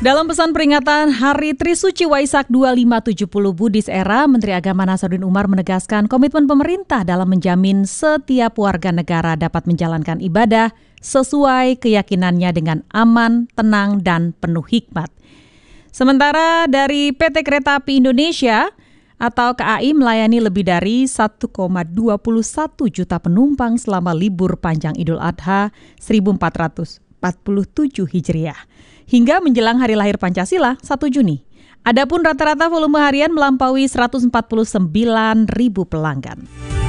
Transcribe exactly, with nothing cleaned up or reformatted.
Dalam pesan peringatan Hari Trisuci Waisak dua ribu lima ratus tujuh puluh Buddhist Era, Menteri Agama Nasaruddin Umar menegaskan komitmen pemerintah dalam menjamin setiap warga negara dapat menjalankan ibadah sesuai keyakinannya dengan aman, tenang, dan penuh hikmat. Sementara dari P T Kereta Api Indonesia atau K A I melayani lebih dari satu koma dua satu juta penumpang selama libur panjang Idul Adha seribu empat ratus empat puluh tujuh Hijriah hingga menjelang Hari Lahir Pancasila satu Juni. Adapun rata-rata volume harian melampaui seratus empat puluh sembilan ribu pelanggan.